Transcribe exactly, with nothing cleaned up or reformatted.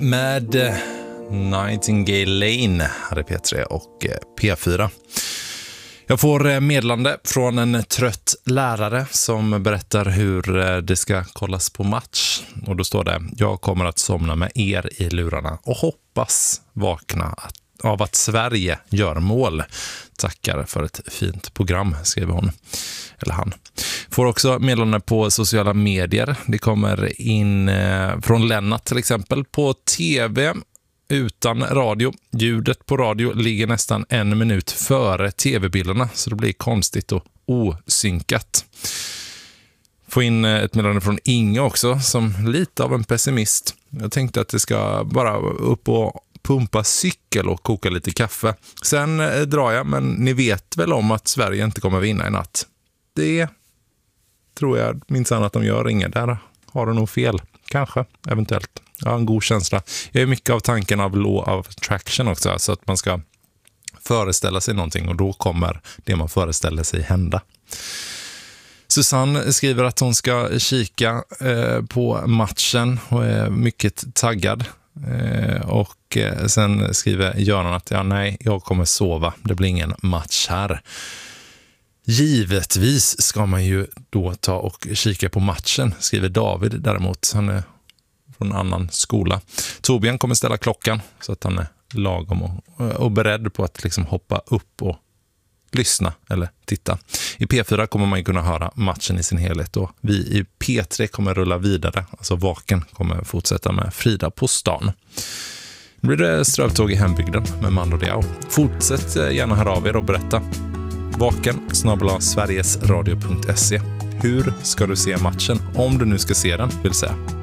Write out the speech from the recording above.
med Nightingale Lane hade P tre och P fyra. Jag får meddelande från en trött lärare som berättar hur det ska kollas på match. Och då står det: jag kommer att somna med er i lurarna och hoppas vakna av att Sverige gör mål. Tackar för ett fint program, skriver hon. Eller han. Får också meddelande på sociala medier. Det kommer in eh, från Lennart till exempel. På tv utan radio. Ljudet på radio ligger nästan en minut före tv-bilderna. Så det blir konstigt och osynkat. Får in ett meddelande från Inge också, som lite av en pessimist. Jag tänkte att det ska bara upp och pumpa cykel och koka lite kaffe. Sen eh, drar jag, men ni vet väl om att Sverige inte kommer vinna i natt. Det tror jag minsann att de gör. Inga där har du nog fel. Kanske, eventuellt. Jag har en god känsla. Jag är mycket av tanken av law of attraction också. Så att man ska föreställa sig någonting och då kommer det man föreställer sig hända. Susanne skriver att hon ska kika eh, på matchen och är mycket taggad. Eh, och eh, sen skriver Göran att ja, nej, jag kommer sova. Det blir ingen match här. Givetvis ska man ju då ta och kika på matchen, skriver David däremot. Han är från en annan skola. Torbjörn kommer ställa klockan så att han är lagom och, och beredd på att liksom hoppa upp och lyssna eller titta. I P fyra kommer man ju kunna höra matchen i sin helhet och vi i P tre kommer rulla vidare. Alltså Vaken kommer fortsätta med Frida på stan. Nu blir det strövtåg i hembygden med Mando Diao. Fortsätt gärna höra av er och berätta. Vaken snabel-a sverigesradio punkt se. Hur ska du se matchen? Om du nu ska se den, vill säga.